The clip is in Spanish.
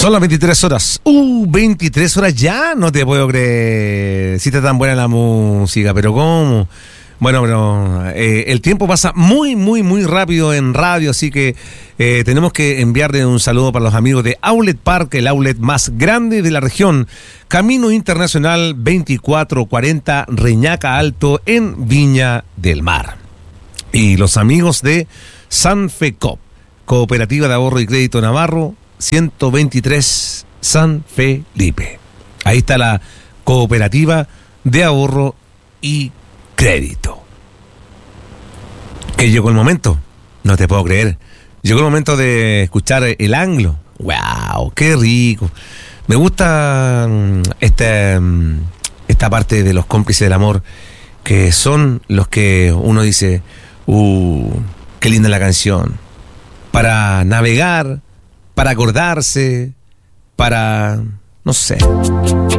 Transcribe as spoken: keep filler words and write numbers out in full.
Son las veintitrés horas. Uh, veintitrés horas ya, no te puedo creer. Si está tan buena la música, pero ¿cómo? Bueno, pero eh, el tiempo pasa muy, muy, muy rápido en radio, así que eh, tenemos que enviarle un saludo para los amigos de Outlet Park, el outlet más grande de la región. Camino Internacional veinticuatro cuarenta, Reñaca Alto, en Viña del Mar. Y los amigos de Sanfecop, Cooperativa de Ahorro y Crédito Navarro, ciento veintitrés San Felipe. Ahí está la Cooperativa de Ahorro y Crédito. Que llegó el momento, no te puedo creer. Llegó el momento de escuchar el anglo. ¡Wow! ¡Qué rico! Me gusta esta, esta parte de los cómplices del amor, que son los que uno dice, ¡uh! ¡Qué linda la canción! Para navegar, para acordarse, para, no sé,